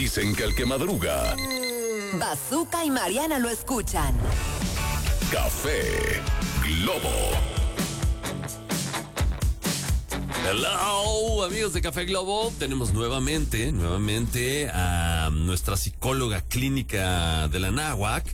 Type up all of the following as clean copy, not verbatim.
Dicen que el que madruga. Bazooka y Mariana lo escuchan. Café Globo. Hello, amigos de Café Globo. Tenemos nuevamente a nuestra psicóloga clínica de la Náhuac,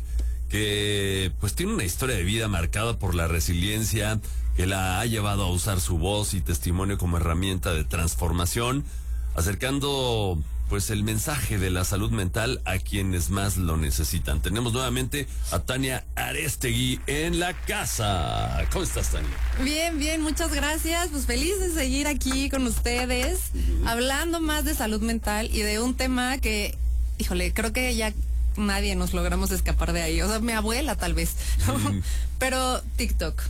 que pues tiene una historia de vida marcada por la resiliencia que la ha llevado a usar su voz y testimonio como herramienta de transformación, acercando pues el mensaje de la salud mental a quienes más lo necesitan. Tenemos nuevamente a Tania Arestegui en la casa. ¿Cómo estás, Tania? Bien, muchas gracias. Pues feliz de seguir aquí con ustedes, hablando más de salud mental y de un tema que, híjole, creo que ya nadie nos logramos escapar de ahí. O sea, mi abuela tal vez, ¿no? Pero TikTok,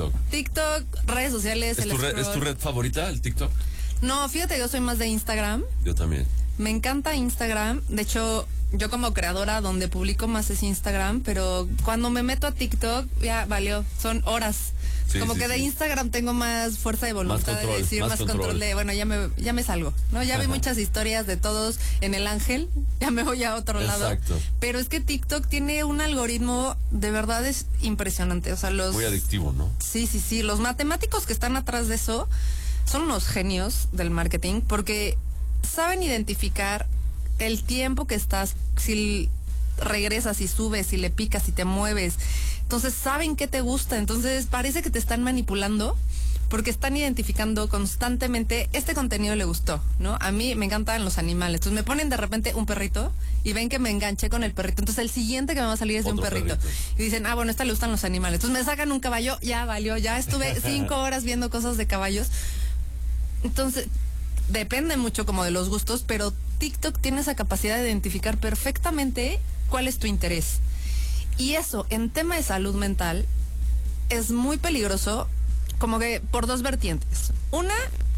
redes sociales. ¿Es tu red favorita, el TikTok? No, fíjate, yo soy más de Instagram. Yo también. Me encanta Instagram. De hecho, yo como creadora donde publico más es Instagram, pero cuando me meto a TikTok ya valió, son horas. Sí, de Instagram tengo más fuerza de voluntad de decir, más control de, bueno, ya me salgo, ¿no? Ya vi muchas historias de todos en el ángel, ya me voy a otro lado. Exacto. Pero es que TikTok tiene un algoritmo, de verdad es impresionante. O sea, muy adictivo, ¿no? Sí, los matemáticos que están atrás de eso son unos genios del marketing, porque saben identificar el tiempo que estás, si regresas, si subes, si le picas, si te mueves. Entonces saben qué te gusta. Entonces parece que te están manipulando porque están identificando constantemente este contenido le gustó, ¿no? A mí me encantan los animales. Entonces me ponen de repente un perrito y ven que me enganché con el perrito. Entonces el siguiente que me va a salir es de un perrito. Y dicen, bueno, a esta le gustan los animales. Entonces me sacan un caballo, ya valió, ya estuve 5 horas viendo cosas de caballos. Entonces depende mucho como de los gustos, pero TikTok tiene esa capacidad de identificar perfectamente cuál es tu interés. Y eso, en tema de salud mental, es muy peligroso, como que por dos vertientes. Una,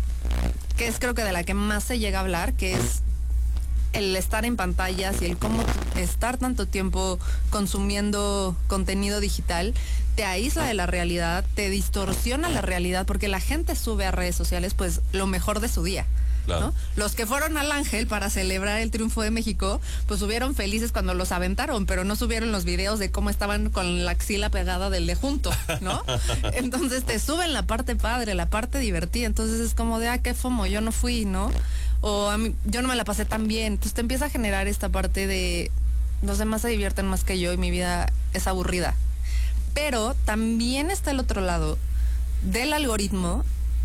que es creo que de la que más se llega a hablar, que es el estar en pantallas y el cómo estar tanto tiempo consumiendo contenido digital te aísla de la realidad, te distorsiona la realidad, porque la gente sube a redes sociales pues lo mejor de su día. Claro. ¿No? Los que fueron al Ángel para celebrar el triunfo de México, pues subieron felices cuando los aventaron, pero no subieron los videos de cómo estaban con la axila pegada del de junto, ¿no? Entonces te suben la parte padre, la parte divertida, entonces es como de, qué fomo, yo no fui, ¿no? O a mí, yo no me la pasé tan bien. Entonces te empieza a generar esta parte de los demás se divierten más que yo y mi vida es aburrida. Pero también está el otro lado del algoritmo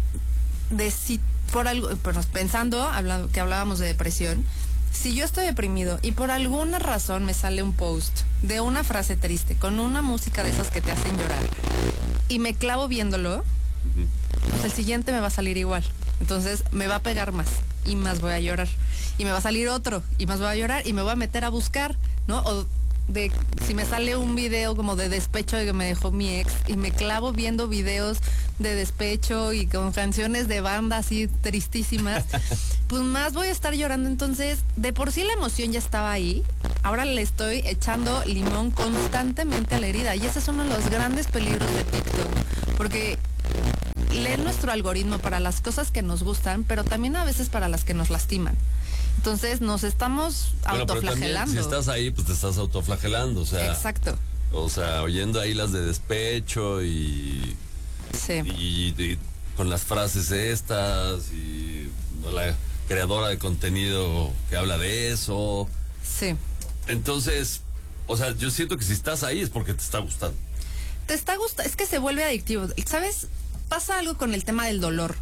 de si por algo, bueno, hablando que hablábamos de depresión, si yo estoy deprimido y por alguna razón me sale un post de una frase triste con una música de esas que te hacen llorar y me clavo viéndolo, pues el siguiente me va a salir igual. Entonces me va a pegar más y más voy a llorar. Y me va a salir otro y más voy a llorar y me voy a meter a buscar, ¿no? O de si me sale un video como de despecho de que me dejó mi ex y me clavo viendo videos de despecho y con canciones de banda así tristísimas, pues más voy a estar llorando. Entonces, de por sí la emoción ya estaba ahí, ahora le estoy echando limón constantemente a la herida y ese es uno de los grandes peligros de TikTok, porque lee nuestro algoritmo para las cosas que nos gustan, pero también a veces para las que nos lastiman. Entonces nos estamos autoflagelando. Si estás ahí, pues te estás autoflagelando, o sea. Exacto. O sea, oyendo ahí las de despecho y con las frases estas y la creadora de contenido que habla de eso. Sí. Entonces, o sea, yo siento que si estás ahí es porque te está gustando. Te está gustando, es que se vuelve adictivo. ¿Sabes? Pasa algo con el tema del dolor.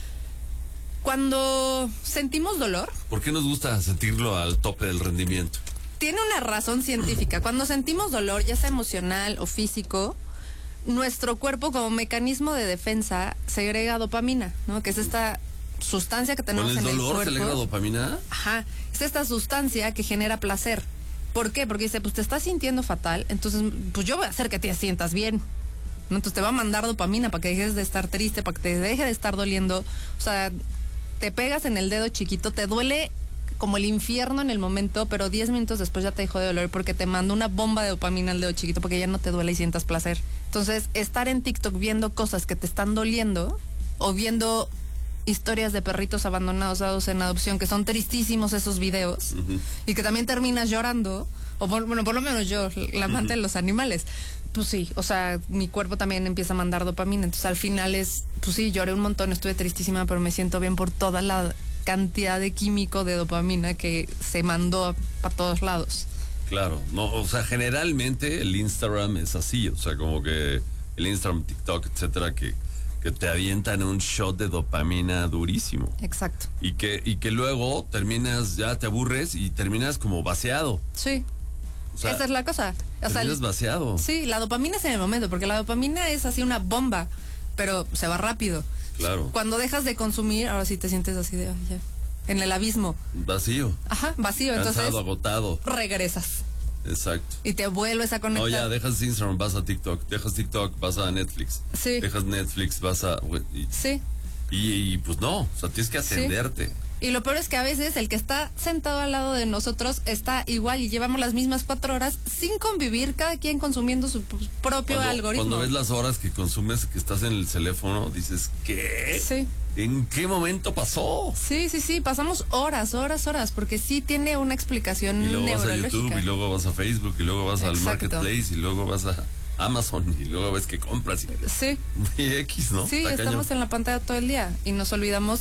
Cuando sentimos dolor... ¿Por qué nos gusta sentirlo al tope del rendimiento? Tiene una razón científica. Cuando sentimos dolor, ya sea emocional o físico, nuestro cuerpo como mecanismo de defensa segrega dopamina, ¿no? Que es esta sustancia que tenemos en el cuerpo. ¿Con el dolor segrega dopamina? Ajá. Es esta sustancia que genera placer. ¿Por qué? Porque dice, pues te estás sintiendo fatal, entonces pues yo voy a hacer que te sientas bien, ¿no? Entonces te va a mandar dopamina para que dejes de estar triste, para que te deje de estar doliendo. O sea, te pegas en el dedo chiquito, te duele como el infierno en el momento, pero 10 minutos después ya te dejó de doler porque te manda una bomba de dopamina al dedo chiquito porque ya no te duele y sientas placer. Entonces, estar en TikTok viendo cosas que te están doliendo o viendo historias de perritos abandonados dados en adopción, que son tristísimos esos videos, y que también terminas llorando, o bueno, por lo menos yo, la amante de los animales. Pues sí, o sea, mi cuerpo también empieza a mandar dopamina, entonces al final pues sí, lloré un montón, estuve tristísima, pero me siento bien por toda la cantidad de químico de dopamina que se mandó para todos lados. Claro, no, o sea, generalmente el Instagram es así, o sea, como que el Instagram, TikTok, etcétera, que te avientan un shot de dopamina durísimo. Exacto. Y que luego terminas, ya te aburres y terminas como vaciado. Sí. O sea, esa es la cosa. O sea, terminas vaciado. Sí, la dopamina es en el momento, porque la dopamina es así una bomba, pero se va rápido. Claro. Cuando dejas de consumir, ahora sí te sientes así de, "Ay, ya", en el abismo. Vacío. Ajá, vacío. Cansado, Entonces agotado. regresas Exacto. y te vuelves a No, conectar. ya, dejas Instagram, vas a TikTok. Dejas TikTok, vas a Netflix. Sí. Dejas Netflix, vas a... Sí. Y pues no, o sea, tienes que atenderte. Y lo peor es que a veces el que está sentado al lado de nosotros está igual y llevamos las mismas 4 horas sin convivir, cada quien consumiendo su propio algoritmo. Cuando ves las horas que consumes, que estás en el teléfono, dices, ¿qué? Sí. ¿En qué momento pasó? Sí, pasamos horas, porque sí tiene una explicación Y luego vas a neurológica. YouTube, y luego vas a Facebook, y luego vas al Exacto. Marketplace, y luego vas a Amazon, y luego ves que compras. Sí. Y X, ¿no? Sí, Está estamos cañón. en la pantalla todo el día y nos olvidamos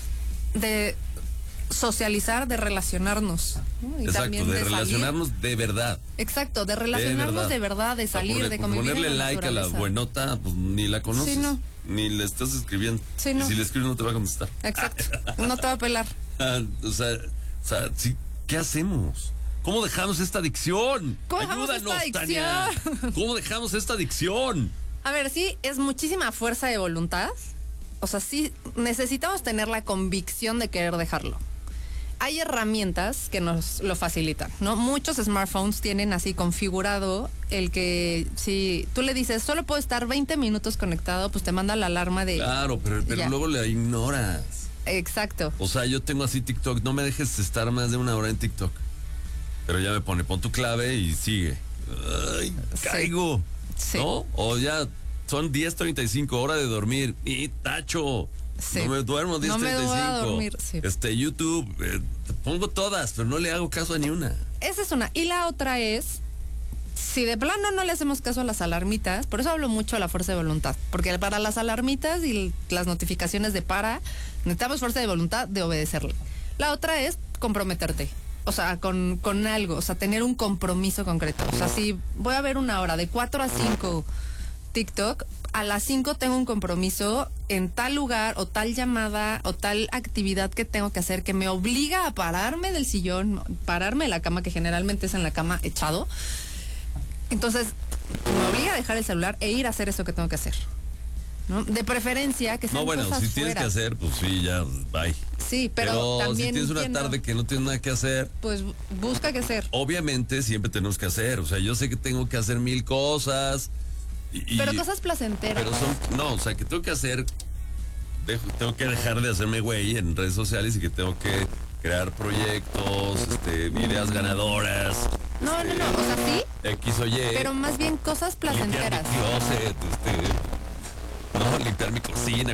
de socializar, de relacionarnos, ¿no? Y Exacto, también de salir. relacionarnos de verdad. Exacto, de relacionarnos de verdad, de salir, de convivir. Ponerle en like a la naturaleza. buenota, pues ni la conoces. Sí, no. Ni le estás escribiendo. Sí, Y no. si le escribes no te va a contestar. Exacto, no te va a pelar. O sea, sí, ¿qué hacemos? ¿Cómo dejamos esta adicción? ¿Cómo dejamos Ayúdanos, esta Tania. ¿Cómo dejamos esta adicción? A ver, sí, es muchísima fuerza de voluntad. O sea, sí, necesitamos tener la convicción de querer dejarlo. Hay herramientas que nos lo facilitan, ¿no? Muchos smartphones tienen así configurado el que si tú le dices, solo puedo estar 20 minutos conectado, pues te manda la alarma de... Claro, pero Ya. luego la ignoras. Exacto. O sea, yo tengo así TikTok, no me dejes estar más de 1 hora en TikTok. Pero ya me pone, pon tu clave y sigue. Ay, Sí. caigo. Sí. ¿No? O ya son 10:35, hora de dormir. Y tacho. Sí. No me duermo 10:35. No me voy a dormir, sí. YouTube, pongo todas, pero no le hago caso a ni una. Esa es una. Y la otra es, si de plano no le hacemos caso a las alarmitas, por eso hablo mucho de la fuerza de voluntad, porque para las alarmitas y las notificaciones de necesitamos fuerza de voluntad de obedecerle. La otra es comprometerte. O sea, con algo, o sea, tener un compromiso concreto. O sea, si voy a ver 1 hora de 4 a 5 TikTok, a las 5 tengo un compromiso en tal lugar o tal llamada o tal actividad que tengo que hacer que me obliga a pararme del sillón, pararme de la cama, que generalmente es en la cama echado. Entonces, me obliga a dejar el celular e ir a hacer eso que tengo que hacer, ¿no? De preferencia que sean No, bueno, cosas si tienes fuera. que hacer, pues sí, ya, bye. Sí, pero también si tienes una entiendo, tarde que no tienes nada que hacer, pues busca qué hacer. obviamente siempre tenemos que hacer. O sea, yo sé que tengo que hacer 1000 cosas. Pero cosas placenteras. Pero o sea, que tengo que hacer, tengo que dejar de hacerme güey en redes sociales y que tengo que crear proyectos, ideas ganadoras. No, o sea, sí, X o Y. pero más bien cosas limpiar mi placenteras. closet, limpiar mi cocina,